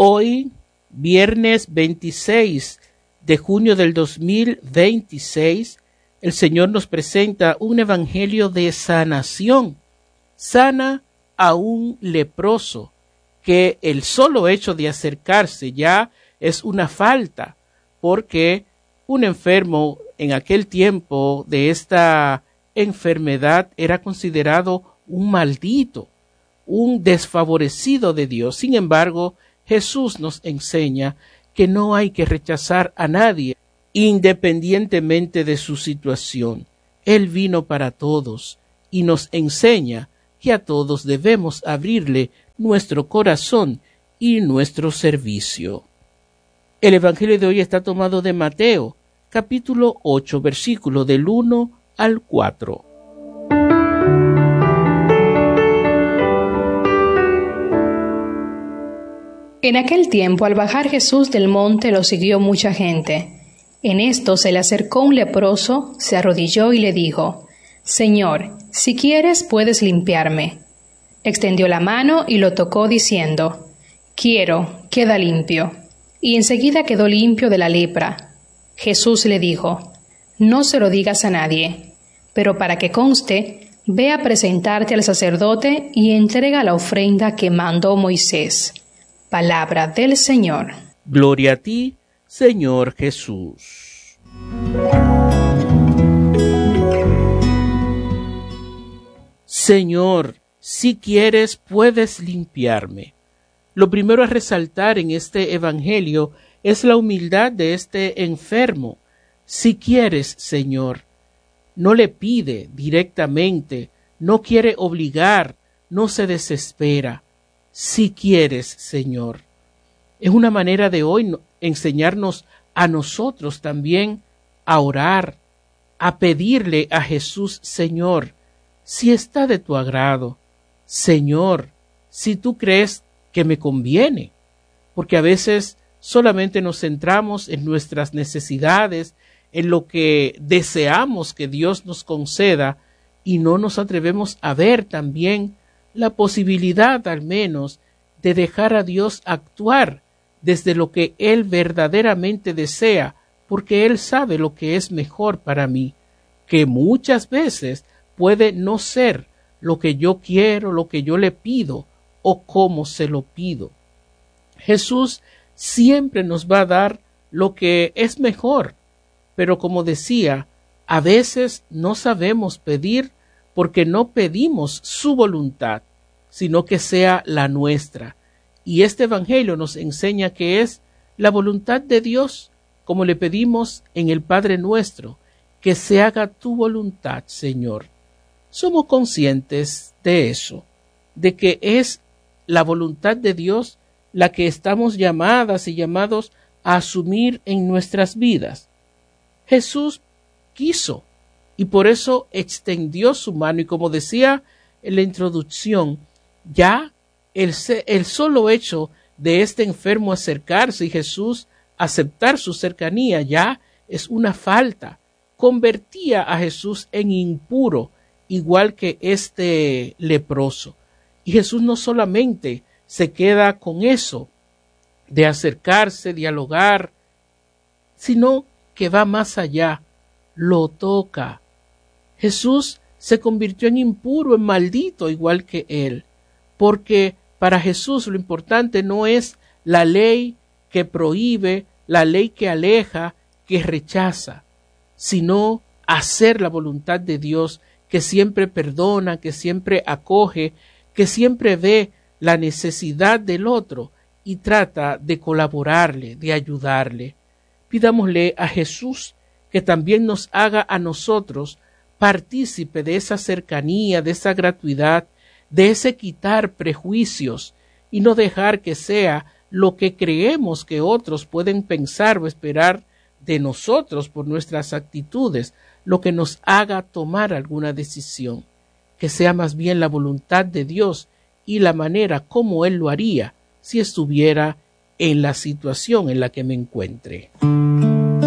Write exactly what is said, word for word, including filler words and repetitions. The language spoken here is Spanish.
Hoy, viernes veintiséis de junio del dos mil veintiséis, el Señor nos presenta un evangelio de sanación. Sana a un leproso, que el solo hecho de acercarse ya es una falta, porque un enfermo en aquel tiempo de esta enfermedad era considerado un maldito, un desfavorecido de Dios. Sin embargo, Jesús nos enseña que no hay que rechazar a nadie, independientemente de su situación. Él vino para todos y nos enseña que a todos debemos abrirle nuestro corazón y nuestro servicio. El evangelio de hoy está tomado de Mateo, capítulo ocho, versículo del uno al cuatro. En aquel tiempo, al bajar Jesús del monte, lo siguió mucha gente. En esto se le acercó un leproso, se arrodilló y le dijo: «Señor, si quieres, puedes limpiarme». Extendió la mano y lo tocó, diciendo: «Quiero, queda limpio». Y enseguida quedó limpio de la lepra. Jesús le dijo: «No se lo digas a nadie, pero para que conste, ve a presentarte al sacerdote y entrega la ofrenda que mandó Moisés». Palabra del Señor. Gloria a ti, Señor Jesús. Señor, si quieres, puedes limpiarme. Lo primero a resaltar en este evangelio es la humildad de este enfermo. Si quieres, Señor, no le pide directamente, no quiere obligar, no se desespera. Si quieres, Señor. Es una manera de hoy enseñarnos a nosotros también a orar, a pedirle a Jesús: Señor, si está de tu agrado, Señor, si tú crees que me conviene, porque a veces solamente nos centramos en nuestras necesidades, en lo que deseamos que Dios nos conceda, y no nos atrevemos a ver también la posibilidad, al menos, de dejar a Dios actuar desde lo que Él verdaderamente desea, porque Él sabe lo que es mejor para mí, que muchas veces puede no ser lo que yo quiero, lo que yo le pido, o cómo se lo pido. Jesús siempre nos va a dar lo que es mejor, pero como decía, a veces no sabemos pedir porque no pedimos su voluntad, sino que sea la nuestra. Y este evangelio nos enseña que es la voluntad de Dios, como le pedimos en el Padre Nuestro, que se haga tu voluntad, Señor. Somos conscientes de eso, de que es la voluntad de Dios la que estamos llamadas y llamados a asumir en nuestras vidas. Jesús quiso y por eso extendió su mano, y como decía en la introducción, ya el, el solo hecho de este enfermo acercarse y Jesús aceptar su cercanía ya es una falta. Convertía a Jesús en impuro, igual que este leproso. Y Jesús no solamente se queda con eso de acercarse, dialogar, sino que va más allá, lo toca. Jesús se convirtió en impuro, en maldito, igual que él, porque para Jesús lo importante no es la ley que prohíbe, la ley que aleja, que rechaza, sino hacer la voluntad de Dios, que siempre perdona, que siempre acoge, que siempre ve la necesidad del otro y trata de colaborarle, de ayudarle. Pidámosle a Jesús que también nos haga a nosotros partícipe de esa cercanía, de esa gratuidad, de ese quitar prejuicios y no dejar que sea lo que creemos que otros pueden pensar o esperar de nosotros por nuestras actitudes, lo que nos haga tomar alguna decisión, que sea más bien la voluntad de Dios y la manera como Él lo haría si estuviera en la situación en la que me encuentre.